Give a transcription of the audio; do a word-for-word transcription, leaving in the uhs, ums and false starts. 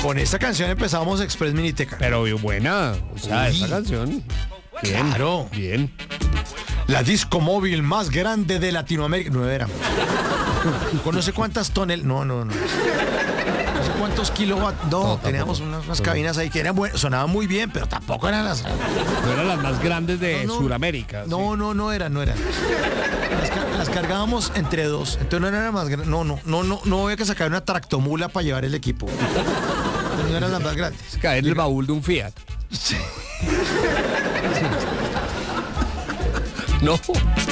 Con esta canción empezábamos Express Miniteca. Pero buena, o sea, Uy. esa canción. Bien, Claro. bien. La disco móvil más grande de Latinoamérica. No era. Con no sé cuántas tonel. No, no, no. No sé cuántos kilowatts. No, No, teníamos tampoco. unas, unas cabinas ahí que eran buenas, sonaban muy bien, pero tampoco eran las. No eran las más grandes de No, no. Sudamérica. No, no, no eran, no eran. Las, ca- las cargábamos entre dos. Entonces no eran las más grandes. No, no, no, no, no había que sacar una tractomula para llevar el equipo. Entonces no eran las más grandes. Sí. Caer en el baúl de un Fiat. Sí. No.